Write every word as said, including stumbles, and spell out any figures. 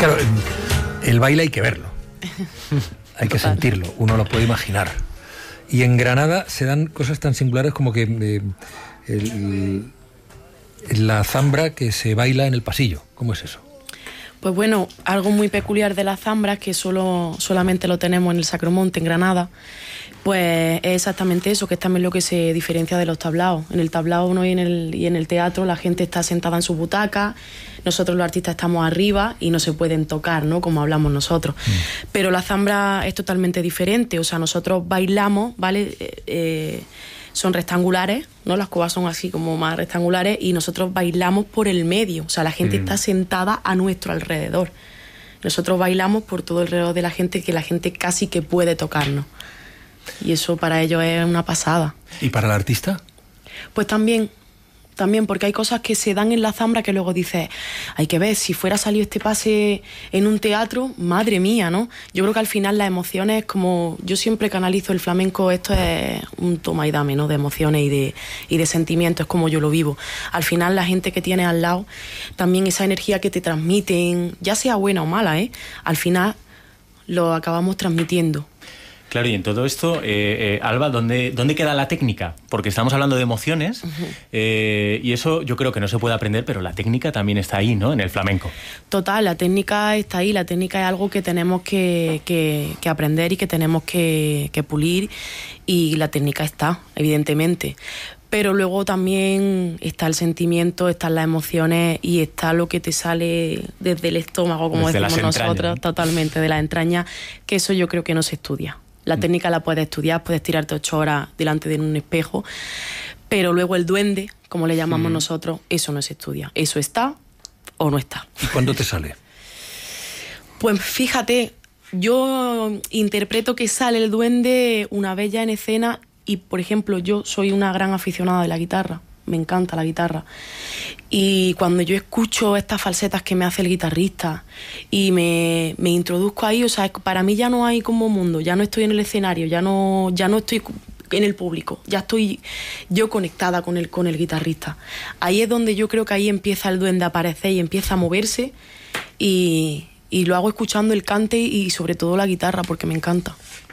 Claro, el baile hay que verlo, hay que sentirlo, uno lo puede imaginar. Y en Granada se dan cosas tan singulares como que eh, el, la zambra que se baila en el pasillo. ¿Cómo es eso? Pues bueno, algo muy peculiar de la zambra, que solo, solamente lo tenemos en el Sacromonte, en Granada, pues es exactamente eso, que es también lo que se diferencia de los tablaos. En el tablao, ¿no? y, en el, y en el teatro la gente está sentada en su butaca, nosotros los artistas estamos arriba y no se pueden tocar, ¿no? Como hablamos nosotros. Mm. Pero la zambra es totalmente diferente, o sea, nosotros bailamos, ¿vale? Eh, eh, son rectangulares, ¿no? Las cubas son así como más rectangulares y nosotros bailamos por el medio, o sea, la gente mm. está sentada a nuestro alrededor. Nosotros bailamos por todo alrededor de la gente, que la gente casi que puede tocarnos. Y eso para ellos es una pasada. ¿Y para el artista? Pues también, también, porque hay cosas que se dan en la zambra que luego dices, hay que ver, si fuera salido este pase en un teatro, madre mía, ¿no? Yo creo que al final las emociones, como yo siempre canalizo el flamenco, esto es un toma y dame, ¿no? De emociones y de, y de sentimientos, es como yo lo vivo. Al final la gente que tienes al lado, también esa energía que te transmiten, ya sea buena o mala, ¿eh? Al final lo acabamos transmitiendo. Claro, y en todo esto, eh, eh, Alba, ¿dónde, ¿dónde queda la técnica? Porque estamos hablando de emociones, uh-huh. eh, y eso yo creo que no se puede aprender, pero la técnica también está ahí, ¿no? En el flamenco. Total, la técnica está ahí, la técnica es algo que tenemos que, que, que aprender y que tenemos que, que pulir, y la técnica está, evidentemente. Pero luego también está el sentimiento, están las emociones y está lo que te sale desde el estómago, como desde decimos nosotros, ¿no? Totalmente, de las entrañas, que eso yo creo que no se estudia. La técnica la puedes estudiar, puedes tirarte ocho horas delante de un espejo, pero luego el duende, como le llamamos sí. nosotros, eso no se estudia. Eso está o no está. ¿Y cuándo te sale? Pues fíjate, yo interpreto que sale el duende una vez ya en escena y, por ejemplo, yo soy una gran aficionada de la guitarra. Me encanta la guitarra. Y cuando yo escucho estas falsetas que me hace el guitarrista y me, me introduzco ahí, o sea, para mí ya no hay como mundo, ya no estoy en el escenario, ya no, ya no estoy en el público, ya estoy yo conectada con el, con el guitarrista. Ahí es donde yo creo que ahí empieza el duende a aparecer y empieza a moverse y, y lo hago escuchando el cante y sobre todo la guitarra porque me encanta.